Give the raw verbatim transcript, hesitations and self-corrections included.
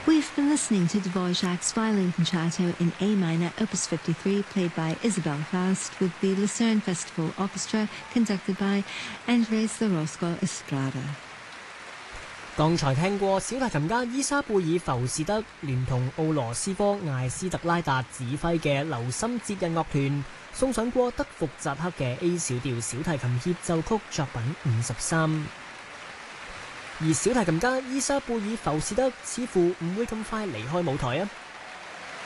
We've been listening to Dvorak's Violin Concerto in A minor, Opus fifty-three, played by Isabel Faust with the Lucerne Festival Orchestra, conducted by Andres de Rosco Estrada。 剛才聽過小提琴家伊莎貝爾浮士德聯同奧羅斯科艾斯特拉達指揮嘅留心節日樂團送上過德福扎克嘅 A 小調小提琴協奏曲作品五十三，而小提琴家伊莎貝爾浮士德似乎唔會咁快離開舞台啊！